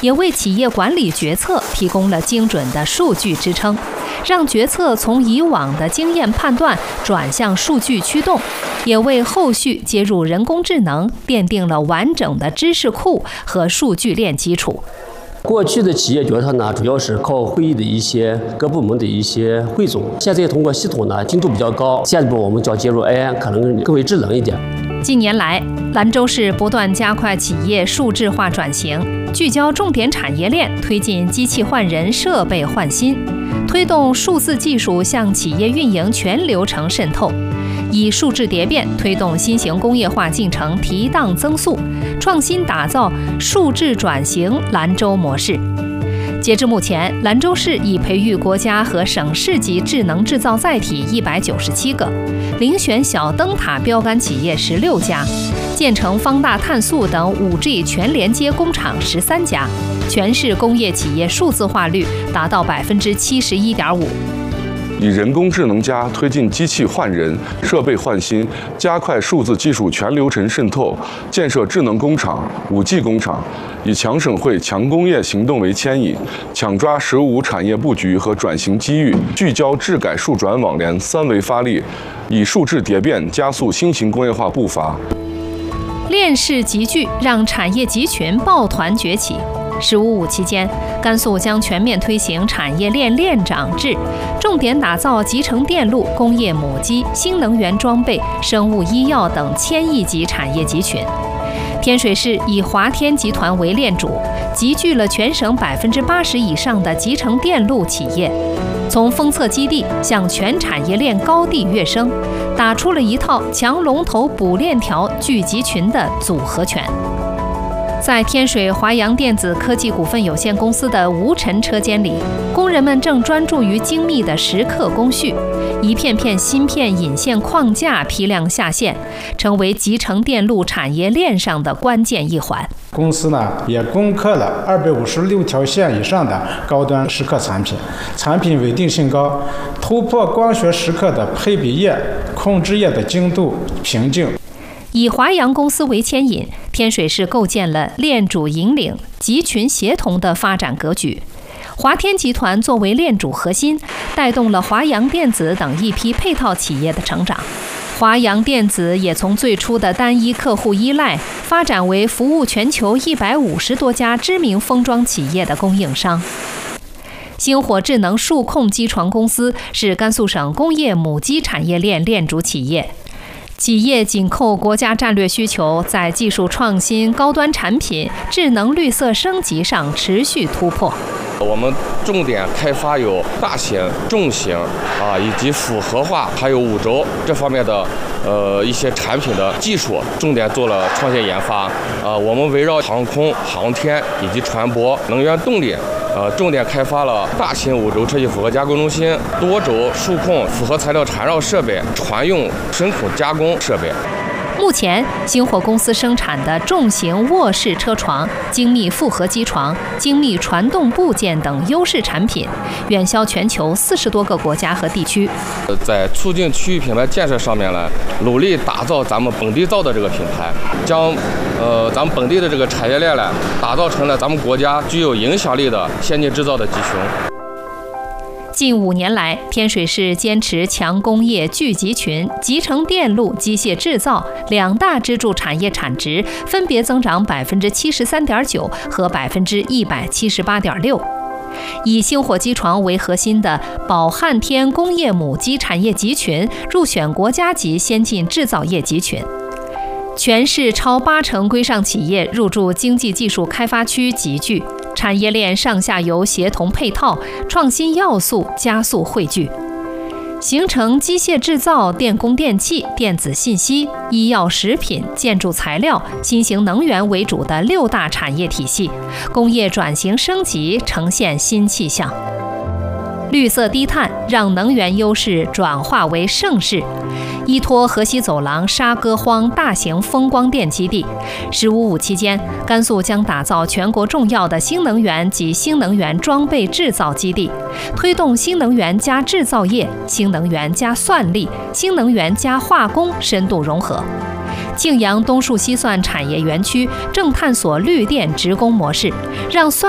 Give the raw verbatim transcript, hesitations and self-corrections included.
也为企业管理决策提供了精准的数据支撑，让决策从以往的经验判断转向数据驱动，也为后续接入人工智能奠定了完整的知识库和数据链基础。 过去的企业决策呢，主要是靠会议的一些各部门的一些汇总，现在通过系统呢，精度比较高。下一步我们将接入 A I， 可能更为智能一点。 近年来，兰州市不断加快企业数字化转型，聚焦重点产业链，推进机器换人、设备换新，推动数字技术向企业运营全流程渗透，以数字蝶变推动新型工业化进程提档增速，创新打造数字转型兰州模式。截至目前，兰州市已培育国家和省市级智能制造载体一百九十七个，遴选小灯塔标杆企业十六家，建成方大碳素等 五 G 全连接工厂十三家，全市工业企业数字化率达到百分之七十一点五。 以人工智能加推进机器换人、设备换新，加快数字技术全流程渗透，建设智能工厂、五 G 工厂，以强省会、强工业行动为牵引，抢抓“十五”产业布局和转型机遇，聚焦智改数转网联三维发力，以数字蝶变加速新型工业化步伐。 链式集聚让产业集群抱团崛起。十五五期间，甘肃将全面推行产业链链长制，重点打造集成电路、工业母机、新能源装备、生物医药等千亿级产业集群。天水市以华天集团为链主，集聚了全省百分之八十以上的集成电路企业，从封测基地向全产业链高地跃升，打出了一套强龙头补链条聚集群的组合拳。在天水华阳电子科技股份有限公司的无尘车间里，工人们正专注于精密的蚀刻工序，一片片芯片引线框架批量下线，成为集成电路产业链上的关键一环。 公司呢也攻克了二百五十六条线以上的高端蚀刻产品，产品稳定性高，突破光学蚀刻的配比液、控制液的精度瓶颈。 以华阳公司为牵引，天水市构建了链主引领、集群协同的发展格局。华天集团作为链主核心，带动了华阳电子等一批配套企业的成长。华阳电子也从最初的单一客户依赖，发展为服务全球一百五十多家知名封装企业的供应商。星火智能数控机床公司是甘肃省工业母机产业链链主企业。企业紧扣国家战略需求，在技术创新、高端产品、智能绿色升级上持续突破。 我们重点开发有大型、重型啊，以及复合化，还有五轴这方面的呃一些产品的技术，重点做了创新研发。啊，我们围绕航空、航天以及船舶、能源动力。呃，重点开发了大型五轴车系复合加工中心、多轴数控复合材料缠绕设备、船用深孔加工设备。 目前，星火公司生产的重型卧式车床、精密复合机床、精密传动部件等优势产品，远销全球四十多个国家和地区。 在促进区域品牌建设上面呢，努力打造咱们本地造的这个品牌，将呃咱们本地的这个产业链呢，打造成了咱们国家具有影响力的先进制造的集群。 近五年来，天水市坚持强工业聚集群、集成电路、机械制造两大支柱产业产值分别增长百分之七十三点九和百分之一百七十八点六。以星火机床为核心的宝汉天工业母机产业集群入选国家级先进制造业集群。全市超八成规上企业入驻经济技术开发区集聚，产业链上下游协同配套，创新要素加速汇聚，形成机械制造、电工电气、电子信息、医药食品、建筑材料、新型能源为主的六大产业体系，工业转型升级呈现新气象。绿色低碳让能源优势转化为盛世。依托河西走廊沙歌荒大型风光电基地，十五五期间，甘肃将打造全国重要的新能源及新能源装备制造基地，推动新能源加制造业、新能源加算力、新能源加化工深度融合。庆阳东树西算产业园区正探索绿电职工模式，让算